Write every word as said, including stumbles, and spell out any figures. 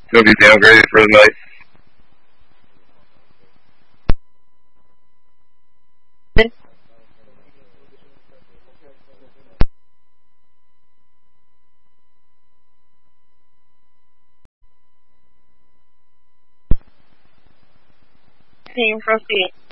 Going to be downgraded for the night. Team, proceed.